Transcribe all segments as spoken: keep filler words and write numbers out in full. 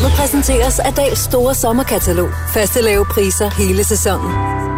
Programmet præsenteres af Dahls store sommerkatalog. Faste lave priser hele sæsonen.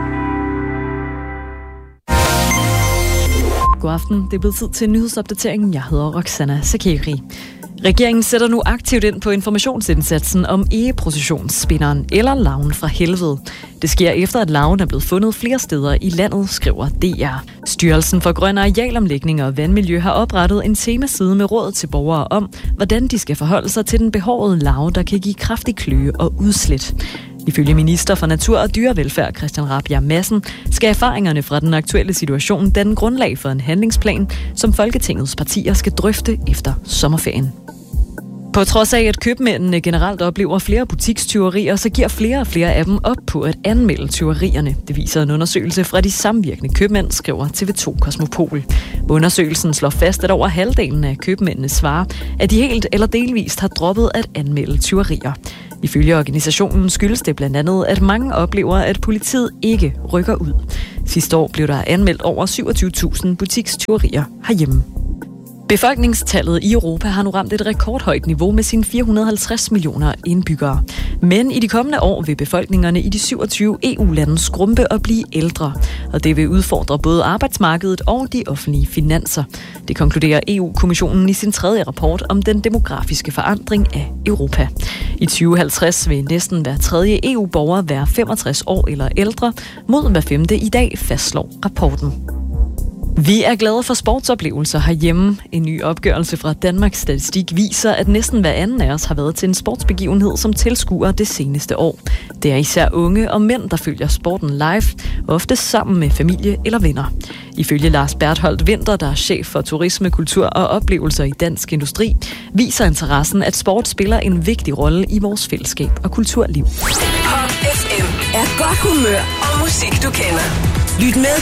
God aften. Det er blevet tid til nyhedsopdateringen. Jeg hedder Roxana Sakeri. Regeringen sætter nu aktivt ind på informationsindsatsen om egeprocessionsspinderen eller larven fra helvede. Det sker efter, at larven er blevet fundet flere steder i landet, skriver D R. Styrelsen for Grøn Arealomlægning og Vandmiljø har oprettet en temaside med råd til borgere om, hvordan de skal forholde sig til den behårede larve, der kan give kraftig kløe og udslæt. Ifølge minister for Natur og Dyrevelfærd Christian Rabjerg Madsen skal erfaringerne fra den aktuelle situation danne grundlag for en handlingsplan, som Folketingets partier skal drøfte efter sommerferien. På trods af, at købmændene generelt oplever flere butikstyverier, så giver flere og flere af dem op på at anmelde tyverierne. Det viser en undersøgelse fra de samvirkende købmænd, skriver T V to Kosmopol. Undersøgelsen slår fast, at over halvdelen af købmændene svarer, at de helt eller delvist har droppet at anmelde tyverier. Ifølge organisationen skyldes det blandt andet, at mange oplever, at politiet ikke rykker ud. Sidste år blev der anmeldt over syvogtyve tusind butikstyverier herhjemme. Befolkningstallet i Europa har nu ramt et rekordhøjt niveau med sine fire hundrede og halvtreds millioner indbyggere. Men i de kommende år vil befolkningerne i de syvogtyve E U-lande skrumpe og blive ældre. Og det vil udfordre både arbejdsmarkedet og de offentlige finanser. Det konkluderer E U-kommissionen i sin tredje rapport om den demografiske forandring af Europa. I tyve halvtreds vil næsten hver tredje E U-borger være femogtres år eller ældre, mod hver femte i dag, fastslår rapporten. Vi er glade for sportsoplevelser herhjemme. En ny opgørelse fra Danmarks Statistik viser, at næsten hver anden af os har været til en sportsbegivenhed som tilskuer det seneste år. Det er især unge og mænd, der følger sporten live, ofte sammen med familie eller venner. Ifølge Lars Bertholdt Winter, der er chef for turisme, kultur og oplevelser i Dansk Industri, viser interessen, at sport spiller en vigtig rolle i vores fællesskab og kulturliv. Pop F M er godt humør og musik, du kender. Lyt med